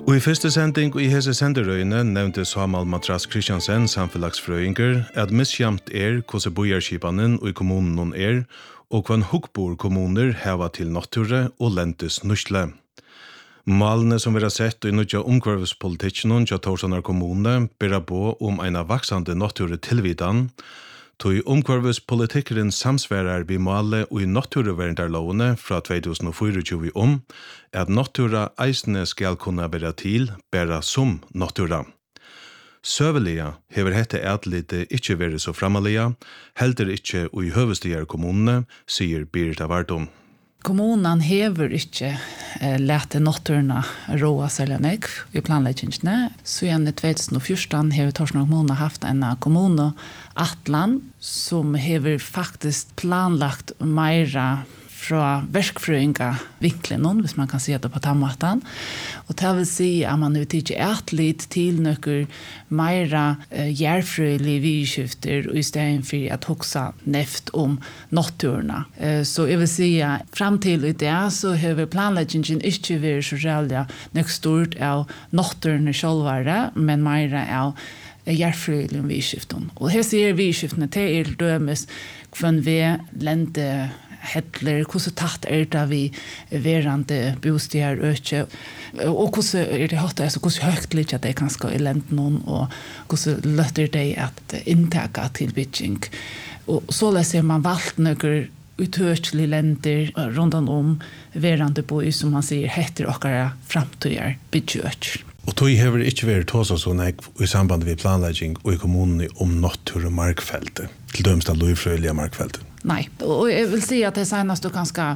Og I første sending og I hese senderøyene nevnte Samuel Matras Christiansen, samfellagsfrøyinger, at misjamt hvordan bojarskipanen og I kommunen og hva hukkbor kommuner heva til nature og lentes nusle. Malene som vi har sett I nødja omkvarvespolitikken til Torsanar kommune bæra på en vaksande nature tilvidan, tog omkvarvespolitikkeren samsværer vi male og I naturverndarlovene fra 2024 at natura eisne skal kunne være til bæra som natura. Søvelia hever hette lite ikke være så framalige, heldur ikke og I høvestiger kommunene, sier Birta Vardum. Kommunen hever ikke lete naturna råa seljanek I planleggingene. Så igjen I 2014 hever Torsanar kommune haft en kommune Atlan som hever faktisk planlagt meira fra verkfrøynga vinklen, hvis man kan si det på tammaten. Og det vil si at man vil ikke litt til nøkker meira jærfrøylige vidskifter og I stedet for at hoksa neft om natturna. Så jeg vil si at frem til I det så har planleggingen ikke vært så reallig nøk stort av natturene sjølvare, men meira av jærfrøylige vidskiften. Og her sier vidskiftene til dømes kvann vi lente hettler, hvordan tatt det vi verande bostier øke, og hvordan det hatt, altså hvordan høyt litt at det kan skal I lente noen, og hvordan løtter det at inntaka til bygging. Og så leser man valgt noen uttørslige lenter rundt om verande boi, som man sier, heter okkara framtøyer bygging. Og tog hever ikke vært tås og sånn I samband med planlegging og I kommunen om natur- og markfeltet, til dømst av lovfrøyelige markfeltet. Nei, og jeg vil si at det seneste ganske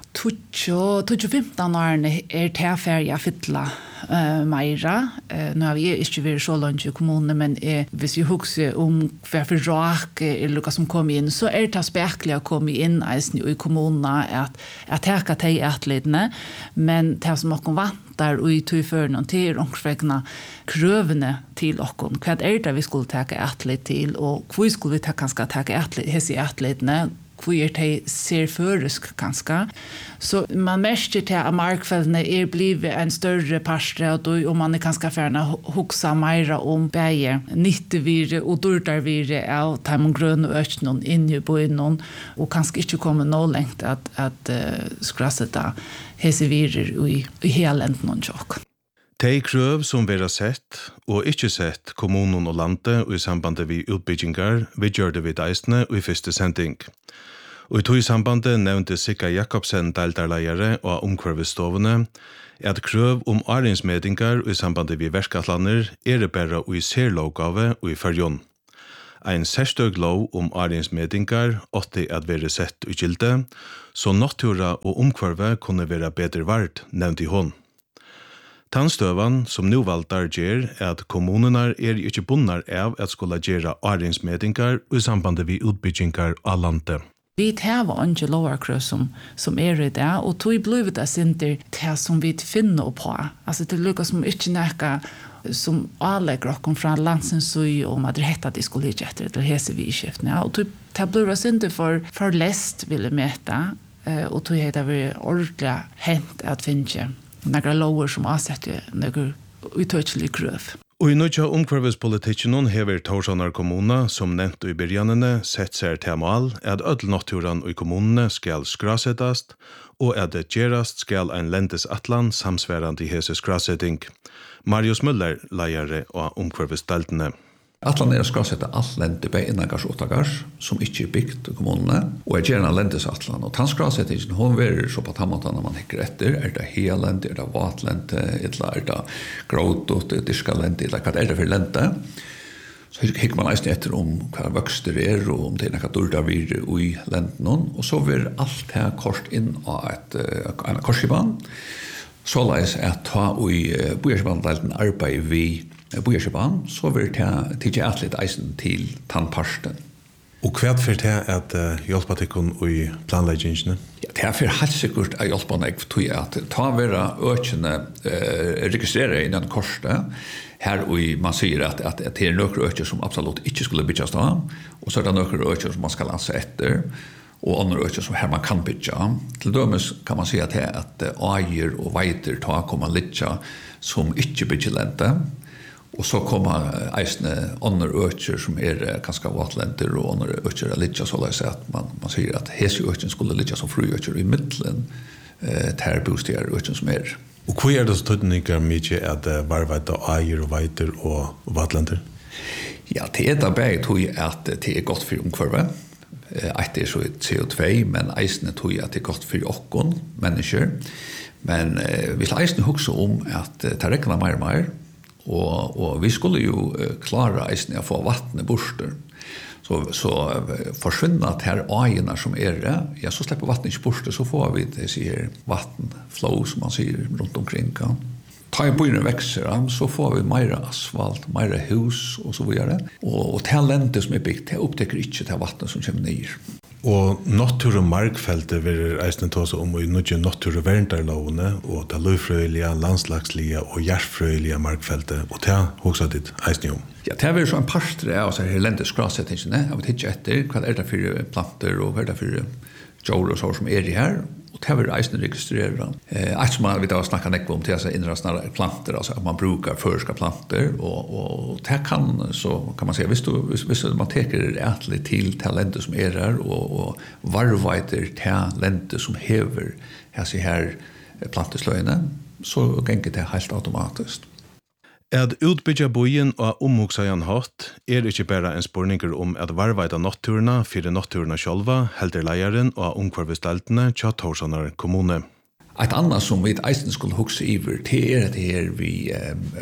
2015 årene tilferdig å fytle meira. Nå har vi ikke vært så langt I kommunen, men hvis vi husker om hva for rak eller noe som kommer inn, så det spekelig å komme inn I kommunen at teka til atletene, men det som dere vantar og I tøyføren til omkring krøvene til dere. Hva det vi skulle teka atlet til, og hvor skulle vi kanskje teka atletene, hvor de ser føresk kanskje. Så man merker til at markfeldene blivet en større parste, og man kanskje ferdig hoksa meira om beie nyttevire og dårdarvire av de grønne økene inni på innom, og kanskje ikke komme nå lengt at skrasseta hese virer I hele enden og tjokk. De krøv som vi har sett og ikke sett kommunen og landet og I sambandet vi utbyggingar, vi gjør det vid eisene og I første sending. Og I tog sambandet nevnte Sikka Jakobsen, deltarleiere og omkvarvestovene, at krøv om arinsmedingar og I sambandet vi verskatlander det bare og I serlovgave og I fyrjon. Ein særstøg lov om arinsmedingar åtte at være sett og gilde, så natura og omkvarve kunne være bedre vart, nevnte hon. Tannstøvan som nu valtar gjør at kommunene ikke bunnar av at skulle gjøre arinsmedingar og I sambandet vi utbyggingar av landet. Vi har ikke lovarkrøv som I det, og tog blivet det sinter til som vi finner på. Altså det lukker som ikke nækka som avlegger oss fra landsens søy om at det heter at de skulle ikke etter det hese vidskiftene. Og det blivet sinter for lest ville møte, og tog det vært ordentlig hent at finne noen lover som avsetter noen uttøtselige krøv. Og I nødja omkvarvespolitikken hever Torsanar kommune, som nevnt I byrjanene, sett seg til mål at ødel naturen I kommunene skal skrasettast, og at det gjerast skal en lentes atlan samsværende I hese skrasetting. Marius Müller, leiere og omkvarvesdeltene. Atlan å skrasette alt lente bei innagars og åttagars, som ikke bygd I kommunene, og gjerne lentes atlan. Og tannskrasettingen, hun verer så på tammatan når man hikker etter, det helente, det vatlente, eller det gråtot, diskalente, eller hva det for lente. Så hikker man eisen etter om hva vøkster og om det noe dårlig vir I lenten, og så vil alt her kort inn av en korskiban, så leis at ta I bojarskibandelten arbeid vi bojarskiban, så vil det ikke atlet eisen til tannparsten. Og hva for det at hjelpe til I planleggingene? Ja, det for helt sikkert å hjelpe meg til at ta være økene registrere innan korset, her man sier at det noen øker som absolutt ikke skulle bygges da, og så det noen øker som man skal lanse etter, och andra ökar som här man kan bygga. Till dömes kan man säga att ager och vejter tar komma lite som inte byggelänte. Och så kommer eisne andra ökar som ganska vattländer och andra ökar lite så att man säger att hese ökar skulle ligga som fruökar i mitten ter bostäder ökar som Och hur det så tydliga mycket att varvata ager och vejter och vattländer? Ja, det är dabei tog att det är gott för omkvarve. Att det är så CO2, men eisne tog att det är gott för oss människor. Men vi ska eisne också om att det räknar mer och mer. Och vi skulle ju klara eisne att få vattnet borster. Så försvinner att här agerna som det, ja, så släpper vattnet inte borster så får vi det säger vattenflow som man säger runt omkring. Ta i byen växer så får vi mer asfalt, mer hus och så vidare. Och talentet som byggt, det upptäcker inte det vattnet som kommer ner. Och natur- och markfältet vill eisne ta sig om och nutja natur- och värntarlovene och det lufröjliga, landslagsliga och hjärtfröjliga markfältet och det också dit eisne om. Ja, det är så en parstre av så här ländes grassättningen. Jag vet inte efter vad det för planter och vad det för djur och så som det här. Och det är eisne registrera. Som man vet att snacka nekva om till att inrastna planter, alltså att man brukar förska planter och det kan man säga visst man teker ätligt till talentet som här och varvajter talentet som hever här planteslöjene så gänger det helt automatiskt. At utbyggja bojen og omhugsajan hatt ikke bare en spurninger om at varvaita natturna fyrir natturna sjálva, heldur leiaren og omkvarvesteltene tja Tórshavnar kommune. Ett annat som vi eisen skulle huxa iver till det här vi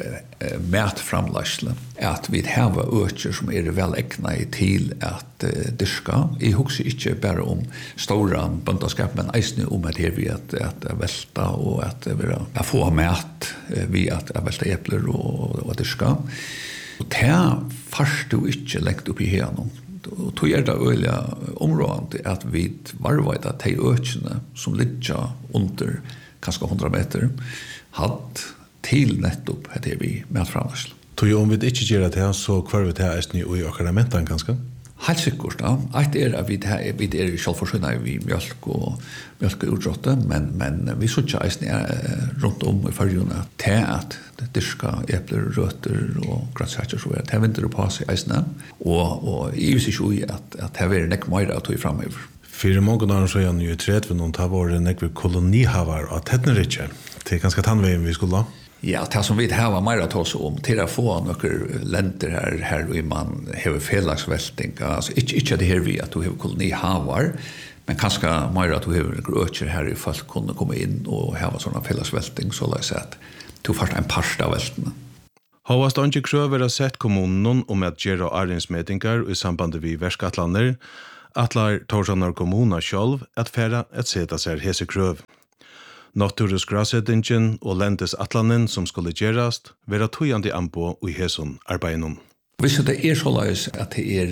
mätframlägsle att vi har ökar som väl ägna till att dyrka. Jag huxar inte bara om stora böndaskap men eisen om att det vi att välta och att få mät vi att välta äpplen och dyrka. Och det först du inte läggt upp i hela och tog det öliga området att vi varvade att de ökene som ligger under kanske 100 meter hatt till nettopp heter vi med framlägsel. Tog om vi inte gör det här så kvar vi det här är i akkaramentan ganska? Helt sikkert, ja. Att det att vi är självförsörjande vid mjölk och utråtte, men vi så inte runt om i förrjorna till att dyrka äppler, rötter och grönsaker så det vinter det på sig eisne. Och i sig ju att det är nek mer att ta framöver. För många år sedan ju träd någon tar var det nek kolonihavar att Tettnerich. Det är ganska tandvägen vi skulle. Ja, det som vi har mer att ta oss om till att få några länder här och man har felagsvälting. Alltså inte det här vi att du har kolonihavar, men kanske mer att du har ökar här i folk kunde komma in och ha sådana felagsvälting så att du först en parst av vältene. Havast ikke krøver har sett kommunen om at gjøre arinsmetingar i samband med verskatlander, atlar Tórshavnar kommuna sjálv at færa at seta seg hese krøv. Naturus grassetingen og lentes atlanen som skulle gjerast, vera tøyande anpå i heson arbeidnon. Hvis det så løs at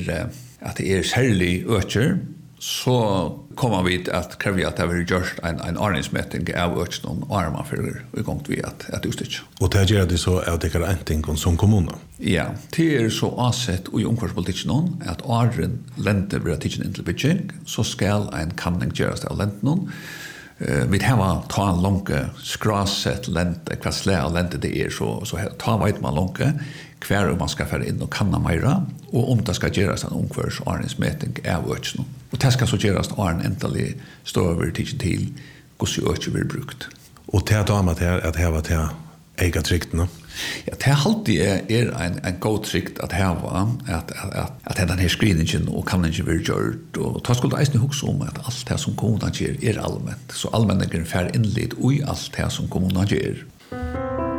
det særlig øker, så kommer vi att kräva att det blir gjort en arinsmätning av öknen och armar för igång vi att utstitcha. Och det gör det så att det kan äntligen som kommun. Ja, det så avsett i omkvartspolitiken att arren länder blir tidsen in till budget så ska en kanning göras av länderna. Vi har ta en långa skrasset länte, vad slä länte det så ta vet man långa kvar man ska föra in och kanna mera och om det ska göras en omkvars arinsmätning av öknen. Och det ska så göras arn äntligen stå över tidsen till hur så öknen blir brukt. Och det damat här att här var det äga tryggtna. Ja, det alltid en god trygt att ha att den här screeningen och kan inte bli gjort och ta skulle eisne huxa om att allt det som kommunen gör allmänt. Så allmänningen fär inled i allt det som kommunen gör.